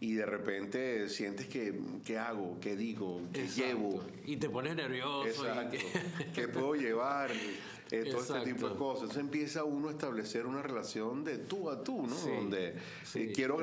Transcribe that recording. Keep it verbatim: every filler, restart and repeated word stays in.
y de repente sientes que ¿qué hago? ¿Qué digo? ¿Qué Exacto. llevo? Y te pones nervioso. Exacto. Y que... ¿Qué puedo llevar? Eh, todo Exacto. este tipo de cosas. Entonces empieza uno a establecer una relación de tú a tú, ¿no? Sí, Donde sí. eh, quiero